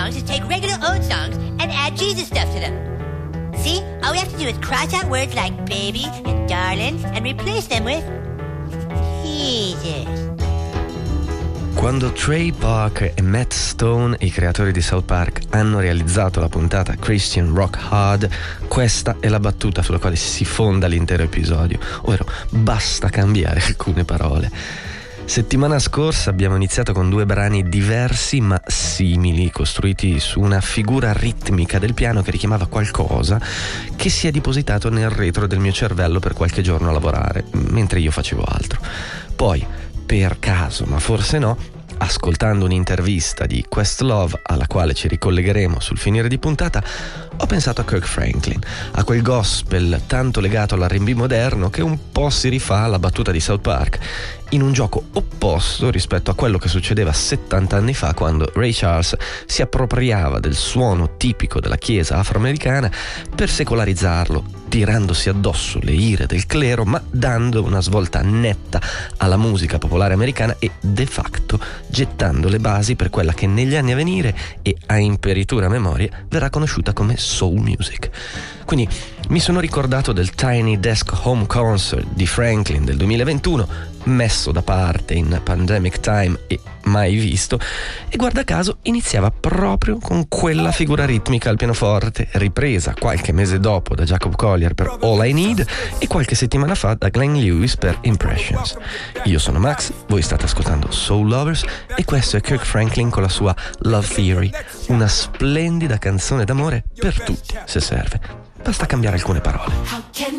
songs is take regular old songs and add Jesus stuff to them. See, all we have to do is cross out words like baby and darling and replace them with Jesus. Quando Trey Parker e Matt Stone, i creatori di South Park, hanno realizzato la puntata Christian Rock Hard, questa è la battuta sulla quale si fonda l'intero episodio, ovvero basta cambiare alcune parole. Settimana scorsa abbiamo iniziato con 2 brani diversi ma simili, costruiti su una figura ritmica del piano che richiamava qualcosa che si è depositato nel retro del mio cervello per qualche giorno a lavorare, mentre io facevo altro. Poi, per caso, ma forse no, ascoltando un'intervista di Questlove, alla quale ci ricollegheremo sul finire di puntata, ho pensato a Kirk Franklin, a quel gospel tanto legato all'R&B moderno che un po' si rifà alla battuta di South Park, in un gioco opposto rispetto a quello che succedeva 70 anni fa, quando Ray Charles si appropriava del suono tipico della chiesa afroamericana per secolarizzarlo, tirandosi addosso le ire del clero, ma dando una svolta netta alla musica popolare americana e, de facto, gettando le basi per quella che negli anni a venire e a imperitura memoria verrà conosciuta come soul music. Quindi mi sono ricordato del Tiny Desk Home Concert di Franklin del 2021, messo da parte in pandemic time e mai visto, e guarda caso iniziava proprio con quella figura ritmica al pianoforte, ripresa qualche mese dopo da Jacob Collier per All I Need e qualche settimana fa da Glenn Lewis per Impressions. Io sono Max, voi state ascoltando Soul Lovers e questo è Kirk Franklin con la sua Love Theory, una splendida canzone d'amore per tutti se serve. Basta cambiare alcune parole.